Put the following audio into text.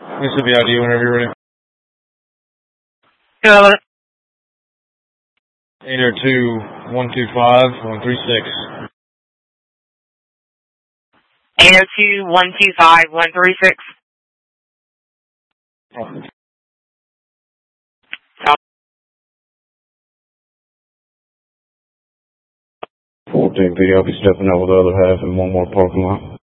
This will be ID whenever you're ready. Yeah, 802-125-136. 802-125-136. Oh. 14 P, I'll be stepping out with the other half in one more parking lot.